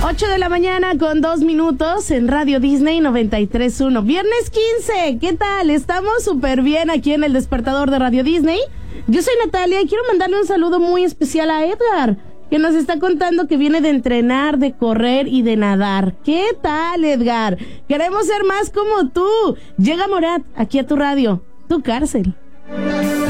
8 de la mañana con 2 minutos en Radio Disney 93.1. Viernes 15, ¿qué tal? Estamos súper bien aquí en el despertador de Radio Disney. Yo soy Natalia y quiero mandarle un saludo muy especial a Edgar, que nos está contando que viene de entrenar, de correr y de nadar. ¿Qué tal, Edgar? Queremos ser más como tú. Llega Morat, aquí a tu radio, tu cárcel.